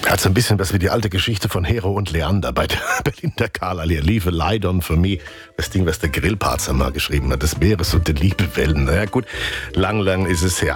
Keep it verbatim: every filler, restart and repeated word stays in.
Hat so ein bisschen was wie die alte Geschichte von Hero und Leander bei der Belinda Carlisle. Liebe Light on for me. Das Ding, was der Grillparzer mal geschrieben hat. Das Meeres und die Liebewellen. Naja gut, lang, lang ist es her.